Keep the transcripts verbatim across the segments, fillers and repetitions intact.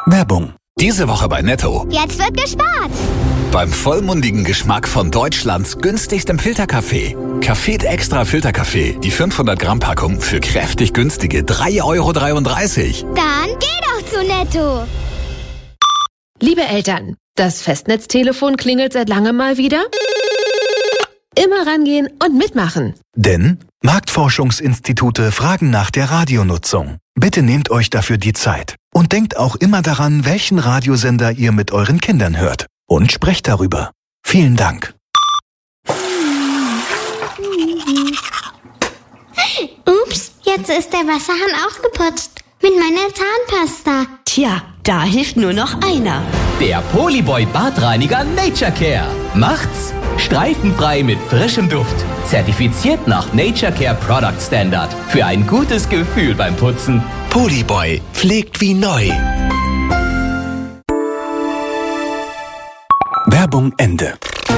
Werbung. Diese Woche bei Netto. Jetzt wird gespart. Beim vollmundigen Geschmack von Deutschlands günstigstem Filterkaffee. Café Extra Filterkaffee. Die fünfhundert Gramm Packung für kräftig günstige drei Euro dreiunddreißig. Dann geh doch zu Netto. Liebe Eltern, das Festnetztelefon klingelt seit langem mal wieder. Immer rangehen und mitmachen. Denn Marktforschungsinstitute fragen nach der Radionutzung. Bitte nehmt euch dafür die Zeit. Und denkt auch immer daran, welchen Radiosender ihr mit euren Kindern hört. Und sprecht darüber. Vielen Dank. Ups, jetzt ist der Wasserhahn ausgeputzt. Mit meiner Zahnpasta. Tja, da hilft nur noch einer. Der Polyboy Badreiniger Nature Care. Macht's streifenfrei mit frischem Duft. Zertifiziert nach Nature Care Product Standard. Für ein gutes Gefühl beim Putzen. Polyboy pflegt wie neu. Werbung Ende.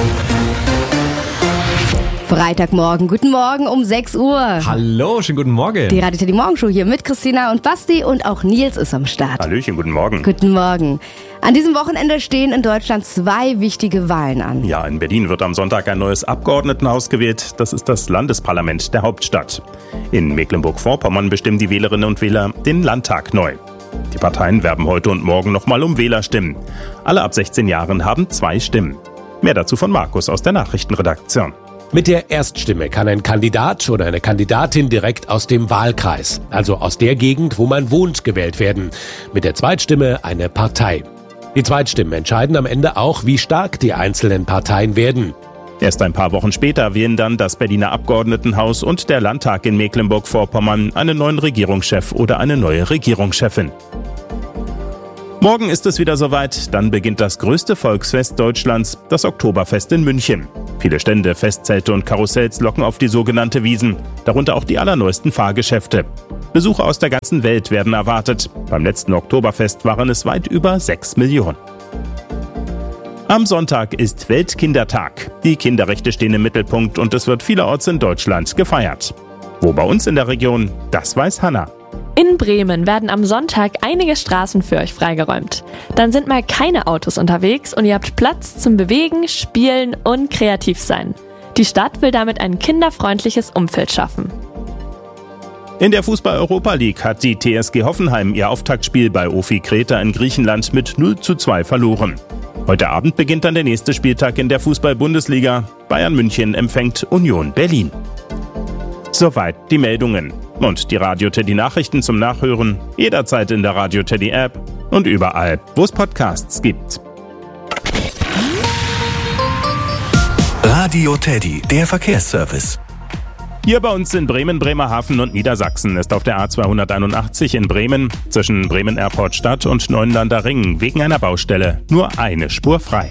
Freitagmorgen, guten Morgen um sechs Uhr. Hallo, schönen guten Morgen. Die Radio Teddy Morgenshow hier mit Christina und Basti und auch Nils ist am Start. Hallöchen, guten Morgen. Guten Morgen. An diesem Wochenende stehen in Deutschland zwei wichtige Wahlen an. Ja, in Berlin wird am Sonntag ein neues Abgeordnetenhaus gewählt. Das ist das Landesparlament der Hauptstadt. In Mecklenburg-Vorpommern bestimmen die Wählerinnen und Wähler den Landtag neu. Die Parteien werben heute und morgen nochmal um Wählerstimmen. Alle ab sechzehn Jahren haben zwei Stimmen. Mehr dazu von Markus aus der Nachrichtenredaktion. Mit der Erststimme kann ein Kandidat oder eine Kandidatin direkt aus dem Wahlkreis, also aus der Gegend, wo man wohnt, gewählt werden. Mit der Zweitstimme eine Partei. Die Zweitstimmen entscheiden am Ende auch, wie stark die einzelnen Parteien werden. Erst ein paar Wochen später wählen dann das Berliner Abgeordnetenhaus und der Landtag in Mecklenburg-Vorpommern einen neuen Regierungschef oder eine neue Regierungschefin. Morgen ist es wieder soweit, dann beginnt das größte Volksfest Deutschlands, das Oktoberfest in München. Viele Stände, Festzelte und Karussells locken auf die sogenannte Wiesn, darunter auch die allerneuesten Fahrgeschäfte. Besucher aus der ganzen Welt werden erwartet. Beim letzten Oktoberfest waren es weit über sechs Millionen. Am Sonntag ist Weltkindertag. Die Kinderrechte stehen im Mittelpunkt und es wird vielerorts in Deutschland gefeiert. Wo bei uns in der Region, das weiß Hanna. In Bremen werden am Sonntag einige Straßen für euch freigeräumt. Dann sind mal keine Autos unterwegs und ihr habt Platz zum Bewegen, Spielen und kreativ sein. Die Stadt will damit ein kinderfreundliches Umfeld schaffen. In der Fußball-Europa League hat die T S G Hoffenheim ihr Auftaktspiel bei O F I Kreta in Griechenland mit null zu zwei verloren. Heute Abend beginnt dann der nächste Spieltag in der Fußball-Bundesliga. Bayern München empfängt Union Berlin. Soweit die Meldungen. Und die Radio Teddy Nachrichten zum Nachhören jederzeit in der Radio Teddy App und überall, wo es Podcasts gibt. Radio Teddy, der Verkehrsservice. Hier bei uns in Bremen, Bremerhaven und Niedersachsen ist auf der A zweihunderteinundachtzig in Bremen zwischen Bremen Airport Stadt und Neunlander Ring wegen einer Baustelle nur eine Spur frei.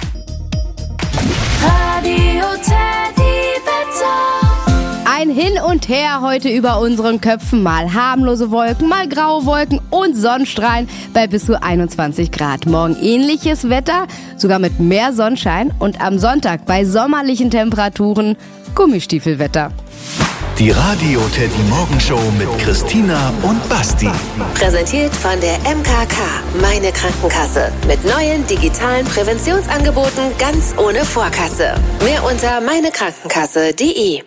Radio Teddy Wetter. Ein Hin und Her heute über unseren Köpfen. Mal harmlose Wolken, mal graue Wolken und Sonnenstrahlen bei bis zu einundzwanzig Grad. Morgen ähnliches Wetter, sogar mit mehr Sonnenschein. Und am Sonntag bei sommerlichen Temperaturen Gummistiefelwetter. Die Radio Teddy Morgenshow mit Christina und Basti. Präsentiert von der M K K, meine Krankenkasse. Mit neuen digitalen Präventionsangeboten ganz ohne Vorkasse. Mehr unter meinekrankenkasse punkt de.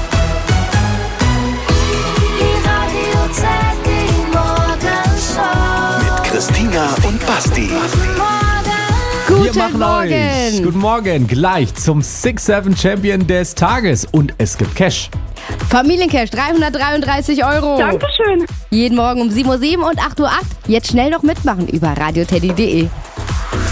Mit Christina und Basti. Wir Guten machen Morgen. euch guten Morgen gleich zum six seven Champion des Tages und es gibt Cash. Familiencash, dreihundertdreiunddreißig Euro. Dankeschön. Jeden Morgen um sieben Uhr sieben und acht Uhr acht. Jetzt schnell noch mitmachen über radio teddy punkt de.